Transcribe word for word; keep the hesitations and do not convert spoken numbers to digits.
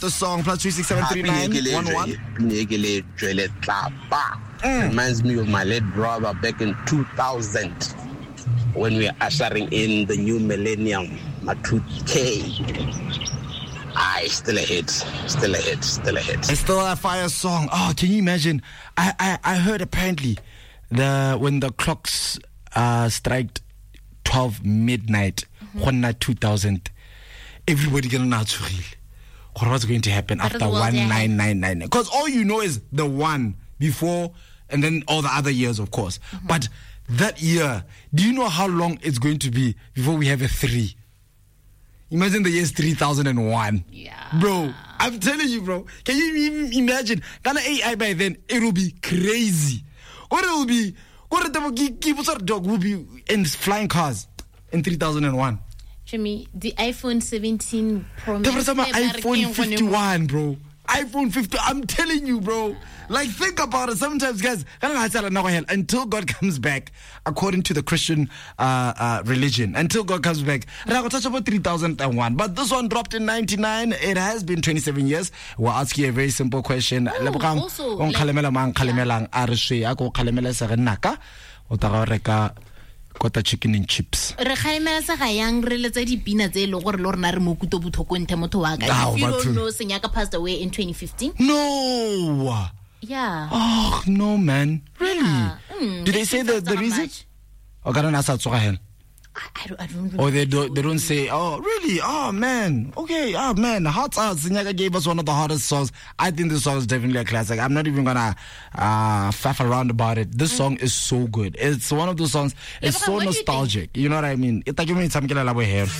The song plus three six seven three nine one one. Reminds me of my late brother back in two thousand when we were ushering in the new millennium, my two K. I still a hit, still a hit, still a hit. It's still a fire song. Oh, can you imagine? I I, I heard apparently the when the clocks uh strike twelve midnight, mm-hmm. two thousand, everybody gonna know what's going to happen But after one nine nine nine. Because all you know is the one before and then all the other years, of course. Mm-hmm. But that year, do you know how long it's going to be before we have a three? Imagine the year's three thousand one. Yeah. Bro, I'm telling you, bro. Can you even imagine? Gonna A I by then, it will be crazy. What it will be, what the dog will be in flying cars in three thousand one. Jimmy, the iPhone seventeen Pro Max. There was iPhone fifty-one, bro. iPhone fifty. I'm telling you, bro. Like, think about it. Sometimes, guys, until God comes back, according to the Christian uh, uh, religion, until God comes back, I touch about three thousand one. But this one dropped in ninety-nine. It has been twenty-seven years. We'll ask you a very simple question. Oh, also, like, yeah. Kota chicken and chips. Re khaimela sa ga yang re letsa dipina tse le gore lo rena re mo kuto buthoko nthe motho wa ka. If you don't know, Senyaka passed away in twenty fifteen. No. Yeah. Oh no, man. Really? Yeah. Mm, Did they say the the reason? O ka rena sa tsoga hela. I, I don't, I don't really or they don't, they don't say, oh, really? Oh, man. Okay, oh, man. Hearts Out. Senyaka gave us one of the hardest songs. I think this song is definitely a classic. I'm not even going to uh, faff around about it. This mm. song is so good. It's one of those songs, it's yeah, so nostalgic. You, you know what I mean? It's like you mean something like